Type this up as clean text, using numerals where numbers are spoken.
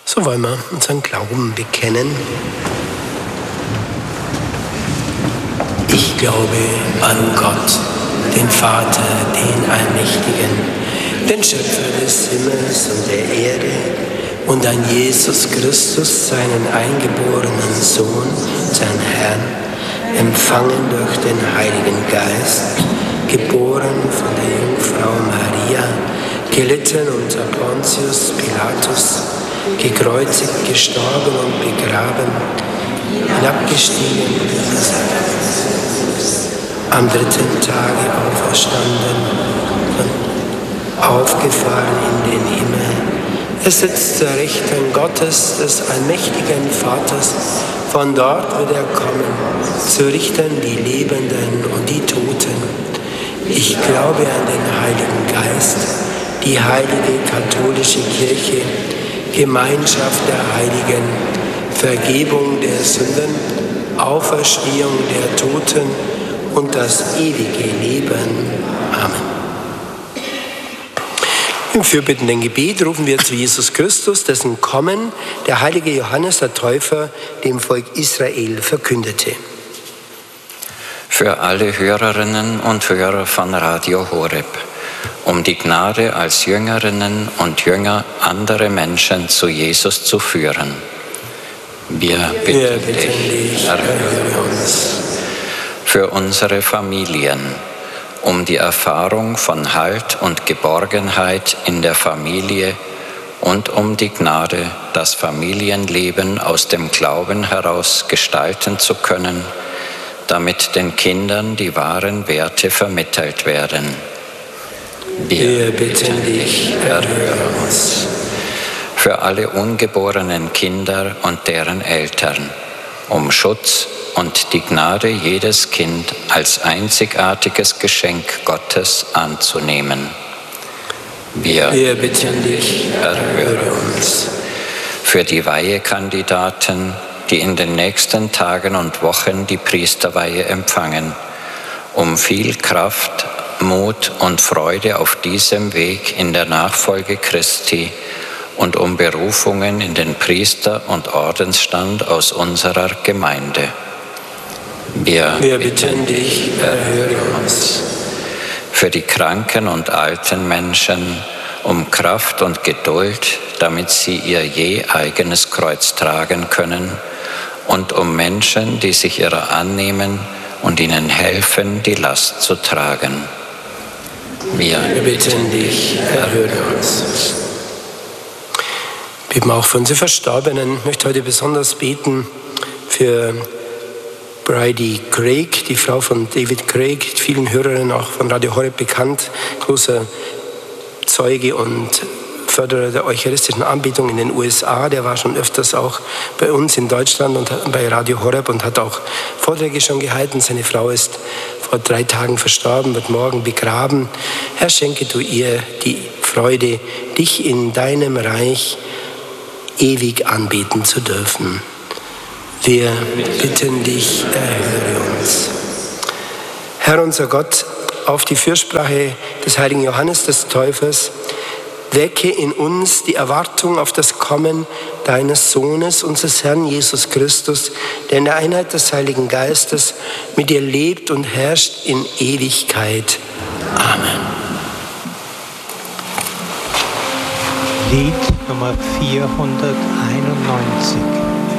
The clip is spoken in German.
So wollen wir unseren Glauben bekennen. Ich glaube an Gott, den Vater, den Allmächtigen, den Schöpfer des Himmels und der Erde, und an Jesus Christus, seinen eingeborenen Sohn, seinen Herrn, empfangen durch den Heiligen Geist, geboren von der Jungfrau Maria, gelitten unter Pontius Pilatus, gekreuzigt, gestorben und begraben, hinabgestiegen, am dritten Tage auferstanden und aufgefahren in den Himmel. Er sitzt zur Rechten Gottes, des allmächtigen Vaters. Von dort wird er kommen, zu richten die Lebenden und die Toten. Ich glaube an den Heiligen Geist, die heilige katholische Kirche, Gemeinschaft der Heiligen, Vergebung der Sünden, Auferstehung der Toten und das ewige Leben. Amen. Im fürbittenden Gebet rufen wir zu Jesus Christus, dessen Kommen der heilige Johannes der Täufer dem Volk Israel verkündete. Für alle Hörerinnen und Hörer von Radio Horeb, um die Gnade als Jüngerinnen und Jünger andere Menschen zu Jesus zu führen. Wir bitten dich, erhöre uns. Für unsere Familien, um die Erfahrung von Halt und Geborgenheit in der Familie und um die Gnade, das Familienleben aus dem Glauben heraus gestalten zu können, damit den Kindern die wahren Werte vermittelt werden. Wir bitten dich, erhöre uns. Für alle ungeborenen Kinder und deren Eltern, um Schutz und die Gnade jedes Kind als einzigartiges Geschenk Gottes anzunehmen. Wir bitten dich, erhöre uns. Für die Weihekandidaten, die in den nächsten Tagen und Wochen die Priesterweihe empfangen, um viel Kraft, Mut und Freude auf diesem Weg in der Nachfolge Christi und um Berufungen in den Priester- und Ordensstand aus unserer Gemeinde. Wir bitten dich, erhöre uns. Für die kranken und alten Menschen um Kraft und Geduld, damit sie ihr je eigenes Kreuz tragen können, und um Menschen, die sich ihrer annehmen und ihnen helfen, die Last zu tragen. Wir bitten dich, erhöre uns. Wir beten auch für unsere Verstorbenen. Ich möchte heute besonders beten für Bridie Craig, die Frau von David Craig, vielen Hörerinnen auch von Radio Horeb bekannt, großer Zeuge und Förderer der eucharistischen Anbetung in den USA. Der war schon öfters auch bei uns in Deutschland und bei Radio Horeb und hat auch Vorträge schon gehalten. Seine Frau ist vor 3 Tagen verstorben, wird morgen begraben. Herr, schenke du ihr die Freude, dich in deinem Reich ewig anbeten zu dürfen. Wir bitten dich, erhöre uns. Herr unser Gott, auf die Fürsprache des heiligen Johannes des Täufers, wecke in uns die Erwartung auf das Kommen deines Sohnes, unseres Herrn Jesus Christus, der in der Einheit des Heiligen Geistes mit dir lebt und herrscht in Ewigkeit. Amen. Lied Nummer 491.